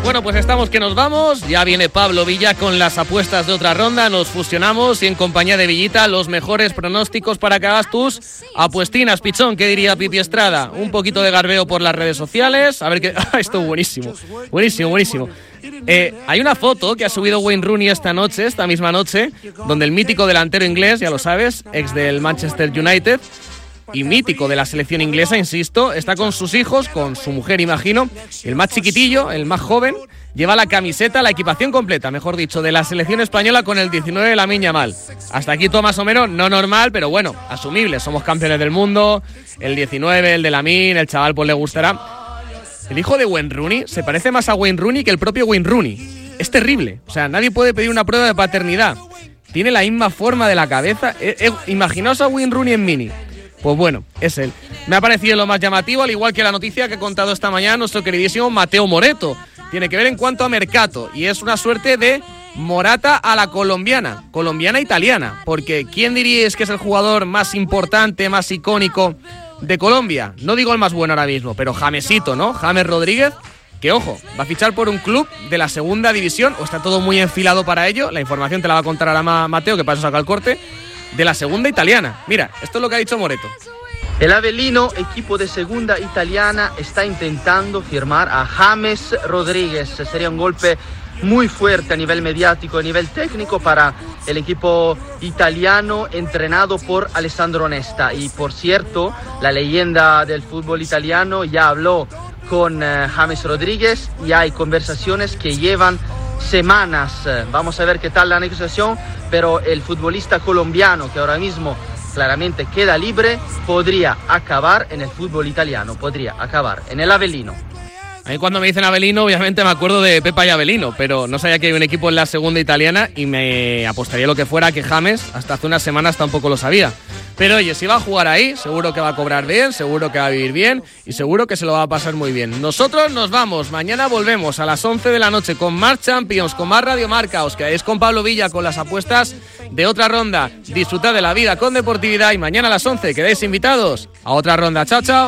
Bueno, pues estamos que nos vamos. Ya viene Pablo Villa con las apuestas de otra ronda. Nos fusionamos y en compañía de Villita los mejores pronósticos para que hagas tus apuestinas. Pichón, ¿qué diría Pipi Estrada? Un poquito de garbeo por las redes sociales. A ver qué... Esto es buenísimo. Buenísimo. Hay una foto que ha subido Wayne Rooney esta misma noche, donde el mítico delantero inglés, ya lo sabes, ex del Manchester United y mítico de la selección inglesa, insisto, está con sus hijos, con su mujer, imagino. El más chiquitillo, el más joven, lleva la camiseta, la equipación completa, mejor dicho, de la selección española con el 19 de Lamine Yamal. Hasta aquí todo más o menos, no normal, pero bueno, asumible. Somos campeones del mundo, el 19, el de Lamine, el chaval pues le gustará. El hijo de Wayne Rooney se parece más a Wayne Rooney que el propio Wayne Rooney. Es terrible, o sea, nadie puede pedir una prueba de paternidad. Tiene la misma forma de la cabeza. Imaginaos a Wayne Rooney en mini. Pues bueno, es él. Me ha parecido lo más llamativo, al igual que la noticia que ha contado esta mañana nuestro queridísimo Matteo Moretto. Tiene que ver en cuanto a mercado y es una suerte de Morata a la colombiana-italiana. Porque ¿quién diríais que es el jugador más importante, más icónico de Colombia? No digo el más bueno ahora mismo, pero Jamesito, ¿no? James Rodríguez, que ojo, va a fichar por un club de la segunda división, o está todo muy enfilado para ello. La información te la va a contar ahora Mateo, que pasa saca el corte. De la segunda italiana. Mira, esto es lo que ha dicho Moretto. El Avellino, equipo de segunda italiana, está intentando firmar a James Rodríguez. Sería un golpe muy fuerte a nivel mediático, a nivel técnico para el equipo italiano entrenado por Alessandro Nesta. Y por cierto, la leyenda del fútbol italiano ya habló con James Rodríguez y hay conversaciones que llevan semanas. Vamos a ver qué tal la negociación, pero el futbolista colombiano, que ahora mismo claramente queda libre, podría acabar en el fútbol italiano, podría acabar en el Avellino. A mí cuando me dicen Avellino, obviamente me acuerdo de Pepa y Avellino, pero no sabía que hay un equipo en la segunda italiana y me apostaría lo que fuera que James hasta hace unas semanas tampoco lo sabía. Pero oye, si va a jugar ahí, seguro que va a cobrar bien, seguro que va a vivir bien y seguro que se lo va a pasar muy bien. Nosotros nos vamos, mañana volvemos a las 11 de la noche con más Champions, con más Radio Marca. Os quedáis con Pablo Villa con las apuestas de otra ronda. Disfrutad de la vida con deportividad y mañana a las 11 quedáis invitados a otra ronda. Chao, chao.